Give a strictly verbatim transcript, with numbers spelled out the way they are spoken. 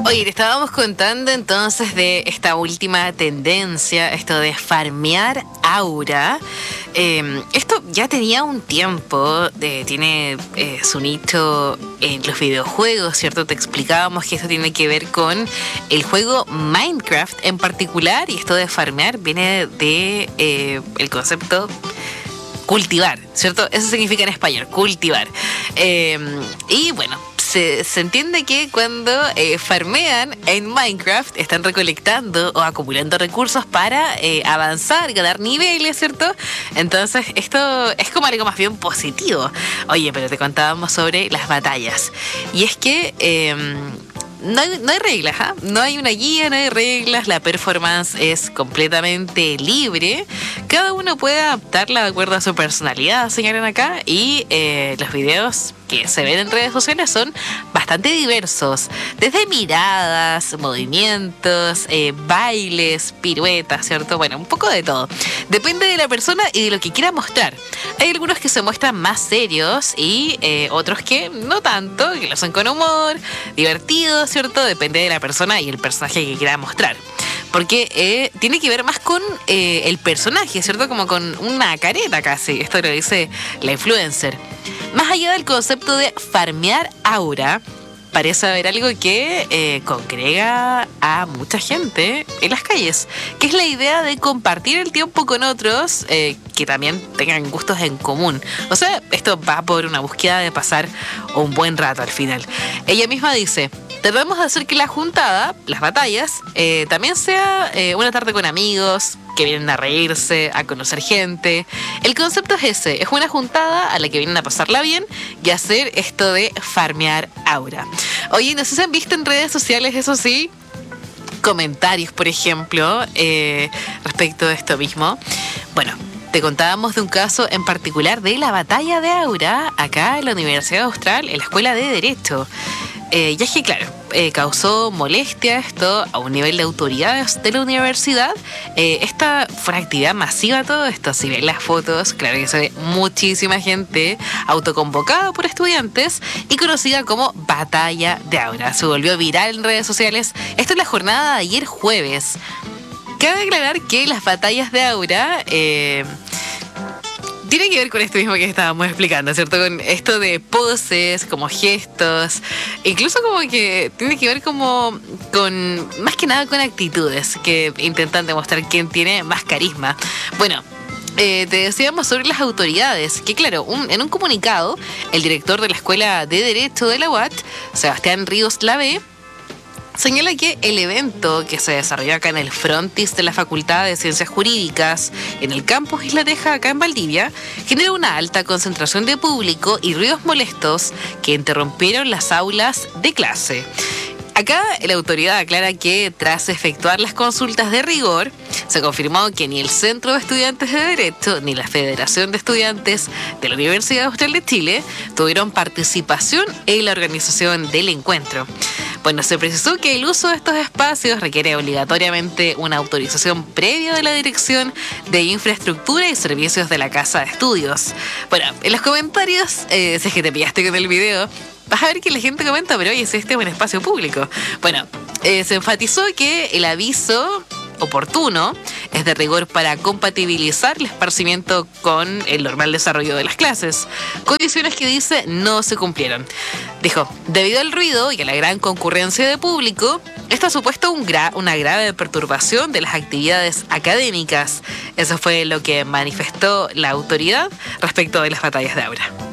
Oye, te estábamos contando entonces de esta última tendencia, esto de farmear aura. Eh, esto ya tenía un tiempo, de, tiene eh, su nicho en los videojuegos, ¿cierto? Te explicábamos que esto tiene que ver con el juego Minecraft en particular, y esto de farmear viene de eh, el concepto cultivar, ¿cierto? Eso significa en español, cultivar. Eh, y bueno, Se, se entiende que cuando eh, farmean en Minecraft están recolectando o acumulando recursos para eh, avanzar, ganar niveles, ¿cierto? Entonces esto es como algo más bien positivo. Oye, pero te contábamos sobre las batallas. Y es que... Eh, No hay, no hay reglas, ¿eh? No hay una guía, no hay reglas, la performance es completamente libre. Cada uno puede adaptarla de acuerdo a su personalidad, señalan acá, y eh, los videos que se ven en redes sociales son bastante diversos, desde miradas, movimientos, eh, bailes, piruetas, ¿cierto? Bueno, un poco de todo. Depende de la persona y de lo que quiera mostrar. Hay algunos que se muestran más serios y eh, otros que no tanto, que lo hacen con humor, divertidos, ¿cierto? Depende de la persona y el personaje que quiera mostrar. Porque eh, tiene que ver más con eh, el personaje, ¿cierto? Como con una careta casi. Esto lo dice la influencer. Más allá del concepto de farmear aura, parece haber algo que eh, congrega a mucha gente en las calles, que es la idea de compartir el tiempo con otros eh, que también tengan gustos en común. O sea, esto va por una búsqueda de pasar un buen rato al final. Ella misma dice: tratamos de hacer que la juntada, las batallas, eh, también sea eh, una tarde con amigos que vienen a reírse, a conocer gente. El concepto es ese, es una juntada a la que vienen a pasarla bien y hacer esto de farmear aura. Oye, no sé si han visto en redes sociales, eso sí, comentarios, por ejemplo, eh, respecto de esto mismo. Bueno, te contábamos de un caso en particular de la batalla de aura acá en la Universidad Austral, en la Escuela de Derecho. Eh, ya es que, claro, eh, causó molestia esto a un nivel de autoridades de la universidad. Eh, esta fue una actividad masiva, todo esto. Si ven las fotos, claro que se ve muchísima gente autoconvocada por estudiantes y conocida como Batalla de Aura. Se volvió viral en redes sociales. Esto es la jornada de ayer jueves. Cabe aclarar que las batallas de aura... Eh, Tiene que ver con esto mismo que estábamos explicando, ¿cierto? Con esto de poses, como gestos, incluso como que tiene que ver como con, más que nada con actitudes que intentan demostrar quién tiene más carisma. Bueno, eh, te decíamos sobre las autoridades, que claro, un, en un comunicado, el director de la Escuela de Derecho de la U A T, Sebastián Ríos Lavé, señala que el evento que se desarrolló acá en el frontis de la Facultad de Ciencias Jurídicas, en el campus Isla Teja, acá en Valdivia, generó una alta concentración de público y ruidos molestos que interrumpieron las aulas de clase. Acá la autoridad aclara que tras efectuar las consultas de rigor, se confirmó que ni el Centro de Estudiantes de Derecho ni la Federación de Estudiantes de la Universidad Austral de Chile tuvieron participación en la organización del encuentro. Bueno, se precisó que el uso de estos espacios requiere obligatoriamente una autorización previa de la Dirección de Infraestructura y Servicios de la Casa de Estudios. Bueno, en los comentarios, eh, si es que te pillaste con el video, vas a ver que la gente comenta, pero oye, este es un espacio público. Bueno, eh, se enfatizó que el aviso oportuno es de rigor para compatibilizar el esparcimiento con el normal desarrollo de las clases. Condiciones que dice no se cumplieron. Dijo, debido al ruido y a la gran concurrencia de público, esto ha supuesto un gra- una grave perturbación de las actividades académicas. Eso fue lo que manifestó la autoridad respecto de las batallas de aura.